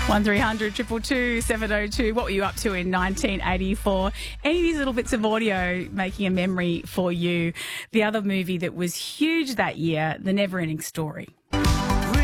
1300 222 702. What were you up to in 1984? Any of these little bits of audio making a memory for you? The other movie that was huge that year, The Never Ending Story.